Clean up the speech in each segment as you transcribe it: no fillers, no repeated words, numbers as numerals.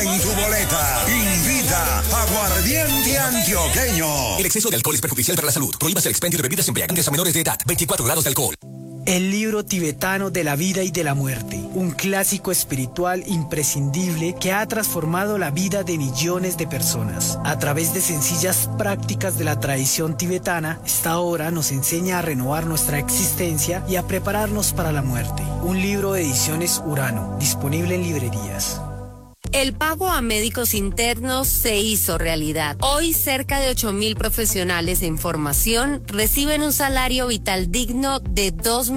en tu boleta. Invita Aguardiente Antioqueño. El exceso de alcohol es perjudicial para la salud. Prohíbas el expendio de bebidas embriagantes a menores de edad. 24 grados de alcohol. El libro tibetano de la vida y de la muerte, un clásico espiritual imprescindible que ha transformado la vida de millones de personas. A través de sencillas prácticas de la tradición tibetana, esta obra nos enseña a renovar nuestra existencia y a prepararnos para la muerte. Un libro de Ediciones Urano, disponible en librerías. El pago a médicos internos se hizo realidad. Hoy cerca de 8.000 profesionales en formación reciben un salario vital digno de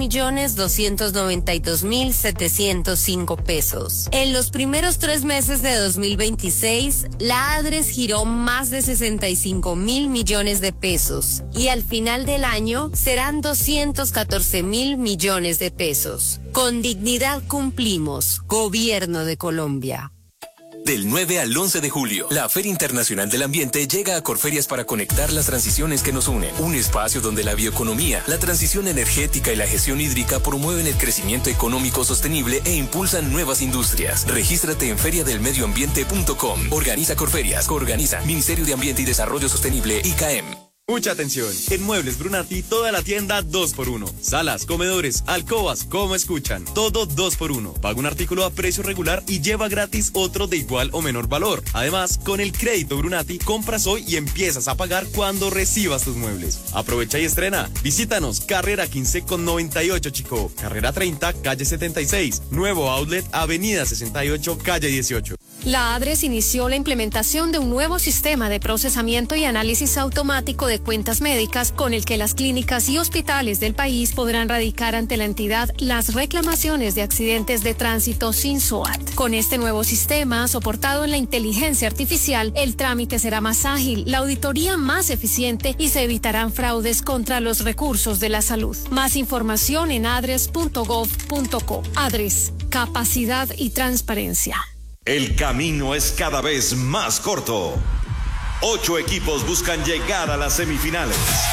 2.292.705 pesos. En los primeros 3 meses de 2026, la ADRES giró más de 65.000 millones de pesos y al final del año serán 214.000 millones de pesos. Con dignidad cumplimos, Gobierno de Colombia. Del 9 al 11 de julio, la Feria Internacional del Ambiente llega a Corferias para conectar las transiciones que nos unen. Un espacio donde la bioeconomía, la transición energética y la gestión hídrica promueven el crecimiento económico sostenible e impulsan nuevas industrias. Regístrate en feriadelmedioambiente.com. Organiza Corferias. Coorganiza Ministerio de Ambiente y Desarrollo Sostenible, ICAEM. Mucha atención, en Muebles Brunati toda la tienda 2x1. Salas, comedores, alcobas, como escuchan, todo 2x1. Paga un artículo a precio regular y lleva gratis otro de igual o menor valor. Además, con el crédito Brunati, compras hoy y empiezas a pagar cuando recibas tus muebles. Aprovecha y estrena. Visítanos, carrera 15 con 98 Chicó, carrera 30, calle 76, nuevo outlet, avenida 68, calle 18. La ADRES inició la implementación de un nuevo sistema de procesamiento y análisis automático de cuentas médicas con el que las clínicas y hospitales del país podrán radicar ante la entidad las reclamaciones de accidentes de tránsito sin SOAT. Con este nuevo sistema, soportado en la inteligencia artificial, el trámite será más ágil, la auditoría más eficiente y se evitarán fraudes contra los recursos de la salud. Más información en adres.gov.co. ADRES, capacidad y transparencia. El camino es cada vez más corto. 8 equipos buscan llegar a las semifinales.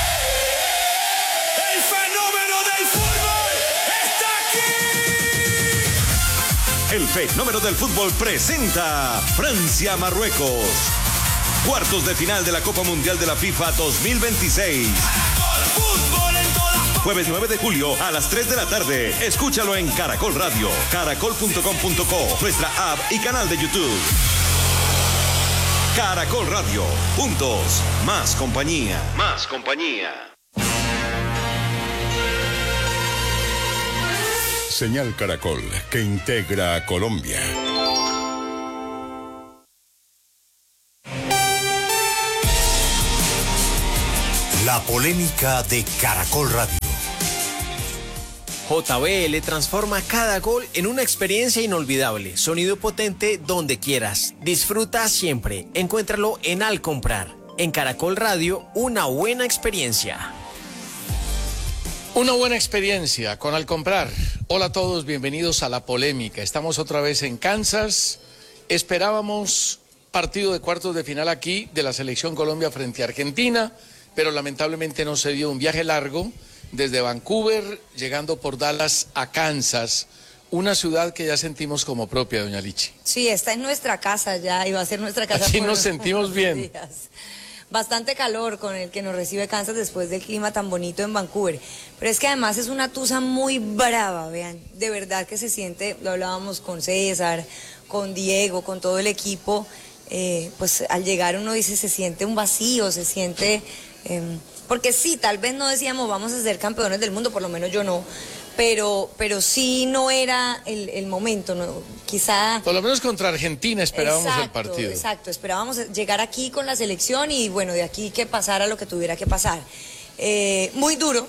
¡El fenómeno del fútbol está aquí! El fenómeno del fútbol presenta Francia-Marruecos. Cuartos de final de la Copa Mundial de la FIFA 2026. Fútbol en todas partes. Jueves 9 de julio a las 3 de la tarde. Escúchalo en Caracol Radio, caracol.com.co, nuestra app y canal de YouTube. Caracol Radio. Juntos, más compañía. Más compañía. Señal Caracol, que integra a Colombia. La polémica de Caracol Radio. JBL transforma cada gol en una experiencia inolvidable. Sonido potente donde quieras. Disfruta siempre. Encuéntralo en Al Comprar. En Caracol Radio, una buena experiencia. Una buena experiencia con Al Comprar. Hola a todos, bienvenidos a La Polémica. Estamos otra vez en Kansas. Esperábamos partido de cuartos de final aquí de la Selección Colombia frente a Argentina, pero lamentablemente no se dio. Un viaje largo desde Vancouver, llegando por Dallas a Kansas, una ciudad que ya sentimos como propia, doña Lichi. Sí, esta es nuestra casa ya, y va a ser nuestra casa. Aquí nos sentimos bien. Días. Bastante calor con el que nos recibe Kansas después del clima tan bonito en Vancouver. Pero es que además es una tusa muy brava, vean, de verdad que se siente, lo hablábamos con César, con Diego, con todo el equipo, pues al llegar uno dice, se siente un vacío, se siente... porque sí, tal vez no decíamos vamos a ser campeones del mundo, por lo menos yo no, pero sí no era el momento, ¿no? Quizá... Por lo menos contra Argentina esperábamos el partido. Exacto, esperábamos llegar aquí con la selección y bueno, de aquí que pasara lo que tuviera que pasar. Muy duro,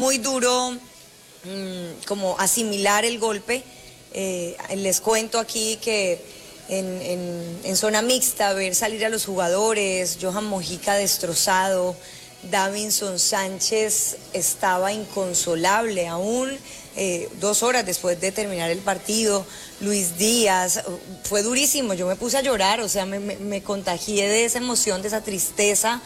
como asimilar el golpe. Les cuento aquí que en zona mixta, ver salir a los jugadores, Johan Mojica destrozado, Davinson Sánchez estaba inconsolable aún 2 horas después de terminar el partido, Luis Díaz, fue durísimo, yo me puse a llorar, o sea, me contagié de esa emoción, de esa tristeza,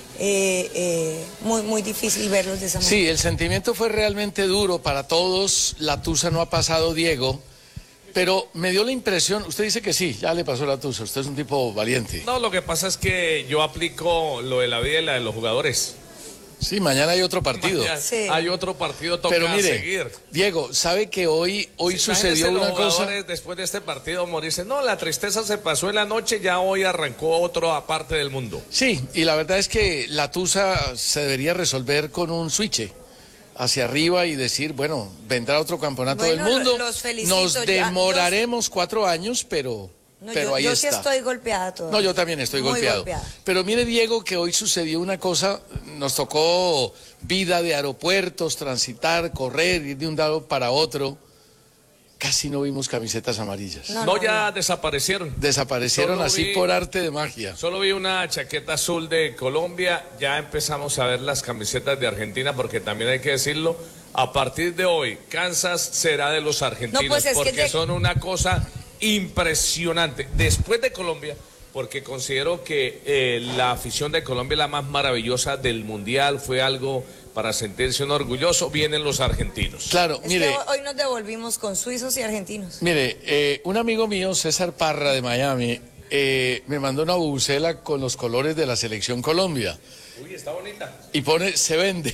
muy difícil verlos de esa manera. Sí, el sentimiento fue realmente duro para todos, la tusa no ha pasado, Diego, Pero me dio la impresión, usted dice que sí, ya le pasó la tusa, usted es un tipo valiente. No, lo que pasa es que yo aplico lo de la vida y la de los jugadores. Sí, mañana hay otro partido. Sí. Hay otro partido, toca Pero mire, seguir. Diego, ¿sabe que hoy sucedió una cosa? Después de este partido morirse, no, la tristeza se pasó en la noche, ya hoy arrancó otro aparte del mundo. Sí, y la verdad es que la tusa se debería resolver con un switch hacia arriba y decir, bueno, vendrá otro campeonato del mundo. Los felicito, Nos demoraremos 4 años, pero ahí yo está. sí estoy golpeada todavía. No, yo también estoy Muy golpeado. golpeada. Pero mire, Diego, que hoy sucedió una cosa, nos tocó vida de aeropuertos, transitar, correr, ir de un lado para otro. Casi no vimos camisetas amarillas. No, ya desaparecieron. Desaparecieron Solo así vi- por arte de magia. Solo vi una chaqueta azul de Colombia, ya empezamos a ver las camisetas de Argentina, porque también hay que decirlo, a partir de hoy, Kansas será de los argentinos, No, pues es que porque son una cosa impresionante. Después de Colombia, porque considero que la afición de Colombia es la más maravillosa del Mundial, fue algo para sentirse uno orgulloso, vienen los argentinos. Claro, Es mire, que hoy nos devolvimos con suizos y argentinos. mire, un amigo mío, César Parra de Miami, me mandó una bubucela con los colores de la selección Colombia. Uy, está bonita. Y pone, se vende.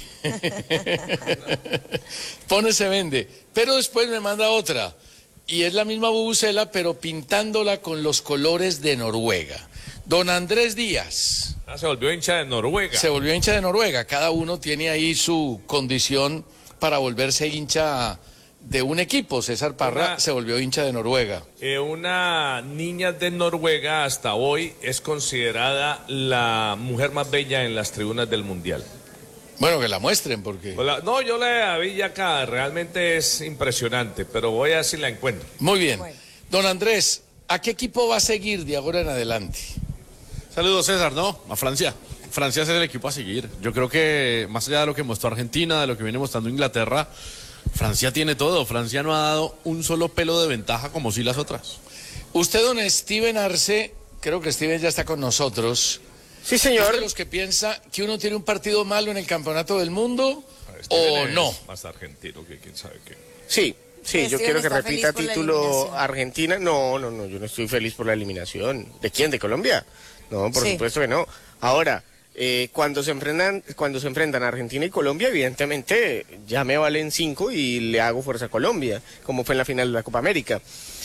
Pone, se vende. Pero después me manda otra. Y es la misma bubucela, pero pintándola con los colores de Noruega. Don Andrés Díaz. Se volvió hincha de Noruega. Se volvió hincha de Noruega. Cada uno tiene ahí su condición para volverse hincha de un equipo. César Parra se volvió hincha de Noruega. Una niña de Noruega hasta hoy es considerada la mujer más bella en las tribunas del Mundial. Bueno, que la muestren, porque... No, yo la vi ya acá, realmente es impresionante, pero voy a ver si la encuentro. Muy bien. Don Andrés, ¿a qué equipo va a seguir de ahora en adelante? Saludos, César, ¿no? A Francia. Francia es el equipo a seguir. Yo creo que más allá de lo que mostró Argentina, de lo que viene mostrando Inglaterra, Francia tiene todo. Francia no ha dado un solo pelo de ventaja como sí las otras. Usted, don Steven Arce, creo que Steven ya está con nosotros. Sí, señor. ¿Es de los que piensa que uno tiene un partido malo en el Campeonato del Mundo o no? Más argentino que quién sabe qué. Sí, yo quiero que repita feliz por la título eliminación. Argentina. No, yo no estoy feliz por la eliminación. ¿De quién? ¿De Colombia? No, por Sí. supuesto que no. Ahora, cuando se enfrentan Argentina y Colombia, evidentemente ya me valen 5 y le hago fuerza a Colombia, como fue en la final de la Copa América.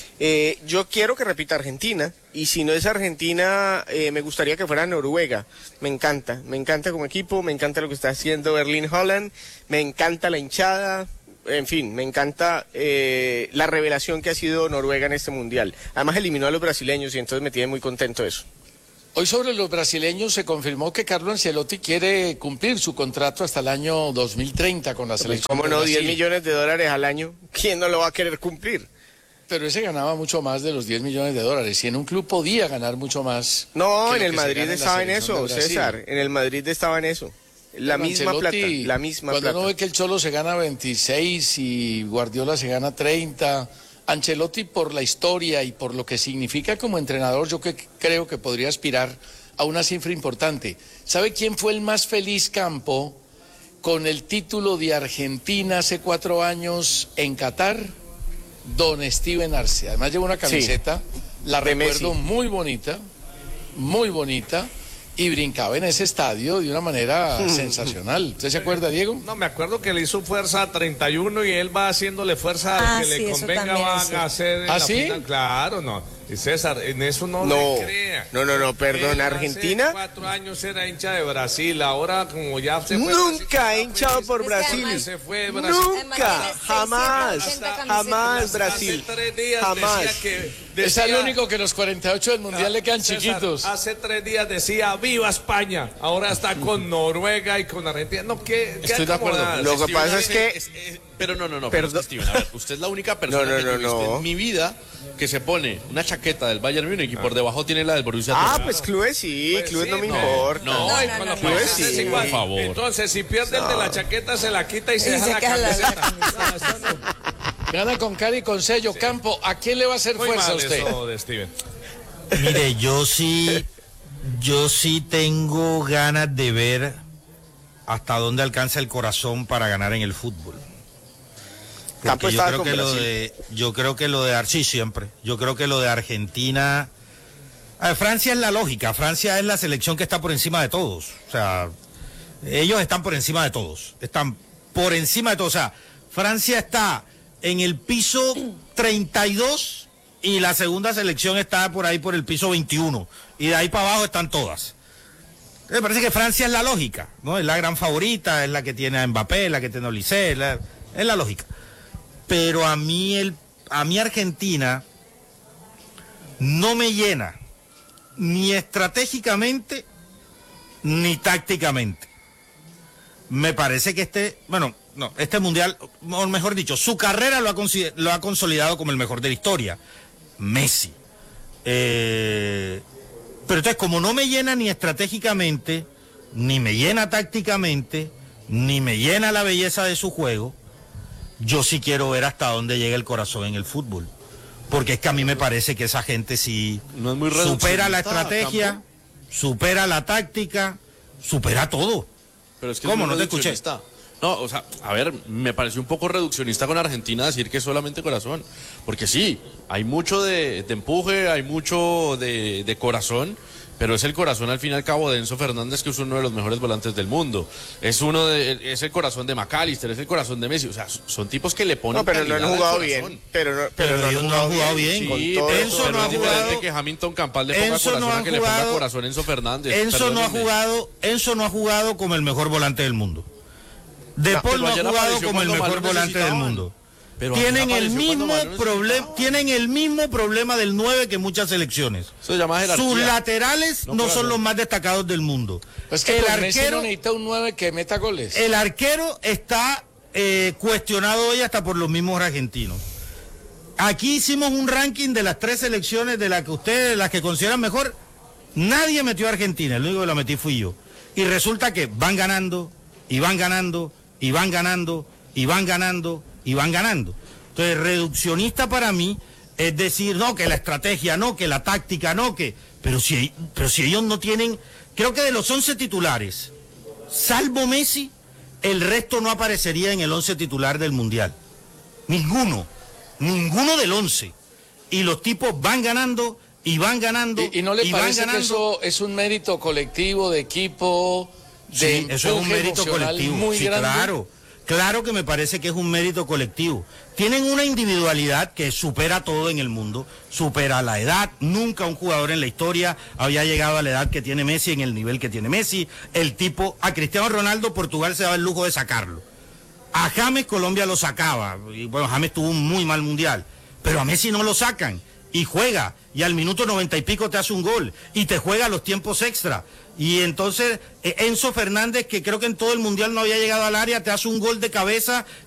Yo quiero que repita Argentina, y si no es Argentina, me gustaría que fuera Noruega. Me encanta como equipo, me encanta lo que está haciendo Erling Haaland, me encanta la hinchada, en fin, me encanta la revelación que ha sido Noruega en este Mundial. Además eliminó a los brasileños y entonces me tiene muy contento eso. Hoy sobre los brasileños se confirmó que Carlo Ancelotti quiere cumplir su contrato hasta el año 2030 con la selección. ¿Cómo de no? Brasil. $10 millones al año. ¿Quién no lo va a querer cumplir? Pero ese ganaba mucho más de los $10 millones y en un club podía ganar mucho más. No, que en lo el que se Madrid gana en la estaba en selección eso, de Brasil. César. En el Madrid estaba en eso. La Pero misma plata, Ancelotti, la misma cuando plata. uno ve que el Cholo se gana 26 y Guardiola se gana 30, Ancelotti por la historia y por lo que significa como entrenador, yo creo que podría aspirar a una cifra importante. ¿Sabe quién fue el más feliz, Campo, con el título de Argentina hace 4 años en Qatar? Don Steven Arce. Además lleva una camiseta, la de recuerdo Messi. muy bonita, y brincaba en ese estadio de una manera sensacional. ¿Usted se acuerda, Diego? No, me acuerdo que le hizo fuerza a 31 y él va haciéndole fuerza a lo que sí, le eso convenga, también va es a hacer en ¿Ah, la sí? final. Claro, no. Y César, en eso no No, le crea. no, perdón, Él Argentina. Hace 4 años era hincha de Brasil, ahora como ya se fue Nunca he hinchado por Es que Brasil. además- se fue Brasil. Nunca, jamás, jamás Brasil. Hace 3 días Jamás. decía que... Es el único que los 48 del Mundial le quedan César, chiquitos. Hace 3 días decía ¡Viva España! Ahora está con Noruega y con Argentina. No, ¿qué Estoy de acuerdo. acomodadas? Lo que Steven pasa es Arce que... pero no, pero Perdón. Steven, a ver, usted es la única persona No, que he visto no. en mi vida que se pone una chaqueta del Bayern Múnich y por debajo tiene la del Borussia Ah, Dortmund. pues clubes sí, Pues clubes sí, no me no, importa. no. No, y con los Clubes países sí, es igual. por favor. Entonces, si pierde el de la chaqueta, se la quita y se Y deja se la queda la camiseta. camiseta. No, eso no. Gana con cara y con sello. Campo, ¿a quién le va a hacer Muy fuerza a mal usted? eso de Steven. Mire, yo sí tengo ganas de ver hasta dónde alcanza el corazón para ganar en el fútbol. Campo Porque estaba con Brasil. yo creo que lo de sí, siempre. Yo creo que lo de Argentina. A ver, Francia es la lógica. Francia es la selección que está por encima de todos. O sea, ellos están por encima de todos. Están por encima de todos. O sea, Francia está en el piso 32 y la segunda selección está por ahí por el piso 21. Y de ahí para abajo están todas. Me parece que Francia es la lógica, ¿no? Es la gran favorita, es la que tiene a Mbappé, es la que tiene a Olise, es la lógica. Pero a mí Argentina no me llena ni estratégicamente ni tácticamente. Me parece que este mundial, o mejor dicho, su carrera lo ha consolidado como el mejor de la historia. Messi. Pero entonces, como no me llena ni estratégicamente, ni me llena tácticamente, ni me llena la belleza de su juego, yo sí quiero ver hasta dónde llega el corazón en el fútbol. Porque es que a mí me parece que esa gente sí no es muy supera la estrategia, supera la táctica, supera todo. Pero es que ¿Cómo? es No te escuché. No, o sea, a ver, me pareció un poco reduccionista con Argentina decir que es solamente corazón. Porque sí, hay mucho de empuje, hay mucho de corazón, pero es el corazón al fin y al cabo de Enzo Fernández, que es uno de los mejores volantes del mundo. Es el corazón de McAllister, es el corazón de Messi. O sea, son tipos que le ponen. No, pero no han jugado bien. Pero ellos no han jugado bien. Sí, Enzo no ha jugado. Que Hamilton Campal le ponga corazón a que le ponga corazón a Enzo Fernández. Enzo no ha jugado como el mejor volante del mundo. De Paul no ha jugado como el mejor volante del mundo. Tienen el mismo problema del 9 que muchas selecciones. Eso se llama jerarquía. Sus laterales no son los más destacados del mundo. Es que el arquero no necesita un 9 que meta goles. El arquero está cuestionado hoy hasta por los mismos argentinos. Aquí hicimos un ranking de las 3 selecciones de las que ustedes, las que consideran mejor. Nadie metió a Argentina, el único que la metí fui yo. Y resulta que van ganando, y van ganando, y van ganando, y van ganando, y van ganando. Entonces, reduccionista para mí es decir, no, que la estrategia, no, que la táctica, no, que... Pero si ellos no tienen... Creo que de los 11 titulares, salvo Messi, el resto no aparecería en el 11 titular del Mundial. Ninguno del 11. Y los tipos van ganando, y van ganando, ¿Y no le parece que eso es un mérito colectivo, de equipo, de eso es un mérito colectivo, muy grande? Claro que me parece que es un mérito colectivo. Tienen una individualidad que supera todo en el mundo, supera la edad. Nunca un jugador en la historia había llegado a la edad que tiene Messi, en el nivel que tiene Messi. A Cristiano Ronaldo, Portugal se daba el lujo de sacarlo. A James, Colombia lo sacaba. Y bueno, James tuvo un muy mal mundial. Pero a Messi no lo sacan. Y juega. Y al minuto 90 y pico te hace un gol. Y te juega los tiempos extra. Y entonces Enzo Fernández, que creo que en todo el mundial no había llegado al área, te hace un gol de cabeza